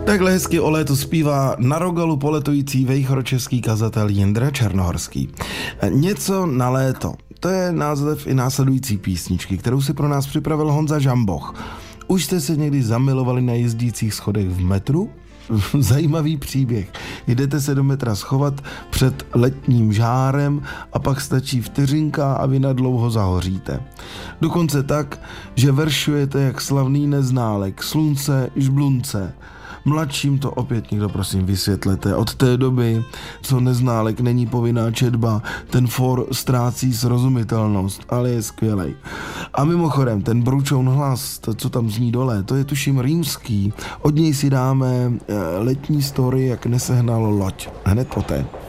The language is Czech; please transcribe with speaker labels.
Speaker 1: Takhle hezky o létu zpívá na Rogalu poletující vejchoročeský kazatel Jindra Černohorský. Něco na léto. To je název i následující písničky, kterou si pro nás připravil Honza Žamboch. Už jste se někdy zamilovali na jezdících schodech v metru? Zajímavý příběh. Jdete se do metra schovat před letním žárem a pak stačí vteřinka a vy nadlouho zahoříte. Dokonce tak, že veršujete jak slavný neználek, slunce, žblunce. Mladším to opět někdo prosím vysvětlete. Od té doby, co neználek není povinná četba, ten for ztrácí srozumitelnost, ale je skvělej. A mimochodem, ten bručoun hlas, to, co tam zní dole, to je tuším rýmský. Od něj si dáme letní story, jak nesehnal loď. Hned poté.